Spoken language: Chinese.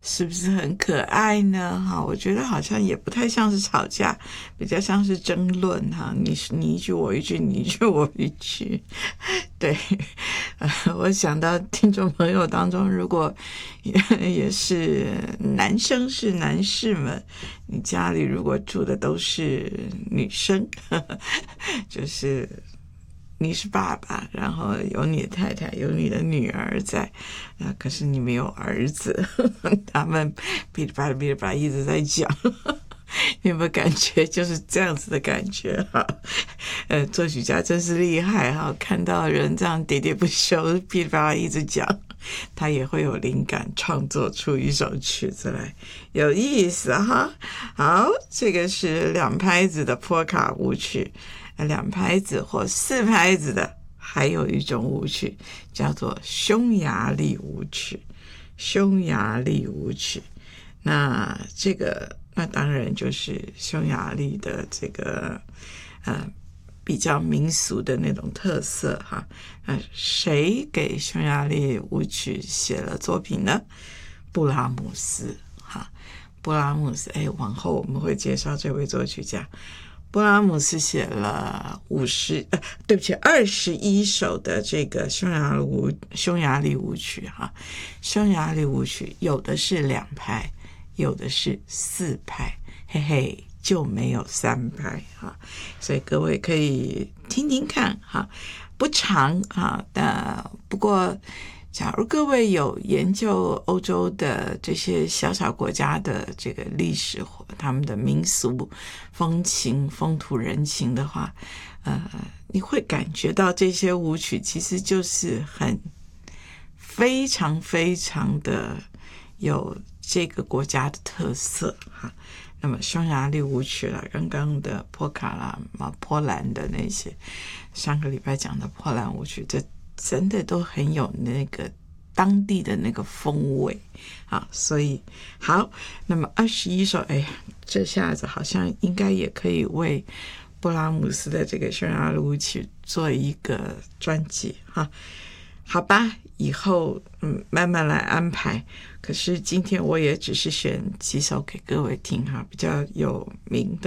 是不是很可爱呢？哈，我觉得好像也不太像是吵架，比较像是争论哈。你一句我一句，你一句我一句。对，我想到听众朋友当中，如果也是男生是男士们，你家里如果住的都是女生，就是你是爸爸，然后有你的太太，有你的女儿在，可是你没有儿子，他们噼里啪啦噼里啪啦一直在讲，你有没有感觉就是这样子的感觉哈？作曲家真是厉害哈，看到人这样喋喋不休，噼里啪啦一直讲，他也会有灵感创作出一首曲子来，有意思哈。好，这个是2拍子的波卡舞曲，2拍子或4拍子的，还有一种舞曲叫做匈牙利舞曲。匈牙利舞曲，那这个那当然就是匈牙利的这个比较民俗的那种特色哈。谁给匈牙利舞曲写了作品呢？布拉姆斯哈。布拉姆斯，往后我们会介绍这位作曲家。布拉姆斯写了21首的这个匈牙利舞曲哈。匈牙利舞曲有的是2拍，有的是4拍，嘿嘿，就没有3拍哈。所以各位可以听听看哈，不长哈，不过假如各位有研究欧洲的这些小小国家的这个历史，他们的民俗风情、风土人情的话，你会感觉到这些舞曲其实就是非常非常的有这个国家的特色哈。那么匈牙利舞曲啦，刚刚的波卡啦、波兰的那些，上个礼拜讲的波兰舞曲，这真的都很有那个当地的那个风味啊。所以好，那么21首，这下子好像应该也可以为布拉姆斯的这个匈牙利舞曲做一个专辑哈。好吧，以后慢慢来安排。可是今天我也只是选几首给各位听哈，比较有名的。